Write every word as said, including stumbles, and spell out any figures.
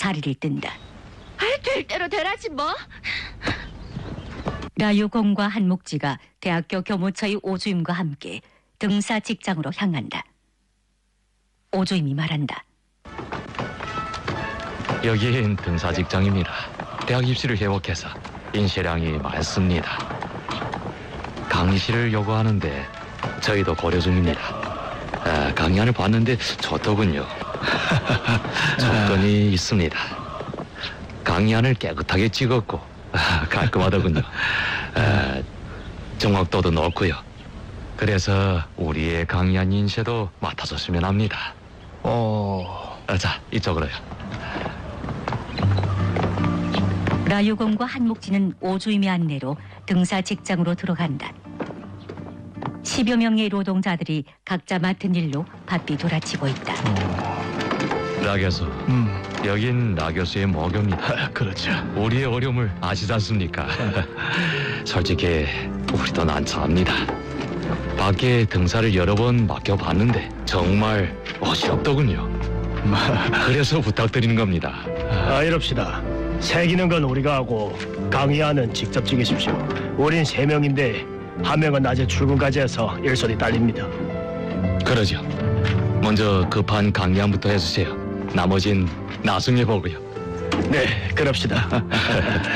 자리를 뜬다. 아, 될 대로 되라지 뭐. 라유공과 한목지가 대학교 교무처의 오주임과 함께 등사 직장으로 향한다. 오주임이 말한다. 여긴 등사 직장입니다. 대학 입시를 회복해서 인쇄량이 많습니다. 강의실을 요구하는데 저희도 고려 중입니다. 아, 강의안을 봤는데 좋더군요. 조건이 있습니다. 강의안을 깨끗하게 찍었고 아, 깔끔하더군요. 아, 정확도도 높고요. 그래서 우리의 강의안 인쇄도 맡아줬으면 합니다. 어... 아, 자, 이쪽으로요. 라유공과 한목지는 오주임의 안내로 등사 직장으로 들어간다. 십여 명의 노동자들이 각자 맡은 일로 바삐 돌아치고 있다. 라 교수, 음, 여긴 라 교수의 모교입니다. 아, 그렇죠. 우리의 어려움을 아시지 않습니까? 솔직히 우리도 난처합니다. 밖에 등사를 여러 번 맡겨봤는데 정말 어지럽더군요. 그래서 부탁드리는 겁니다. 아, 이럽시다. 새기는 건 우리가 하고 강의안은 직접 찍으십시오. 우린 세 명인데 한 명은 낮에 출근까지 해서 일손이 딸립니다. 그러죠. 먼저 급한 강의안부터 해주세요. 나머진 나중에 보고요. 네, 그럽시다.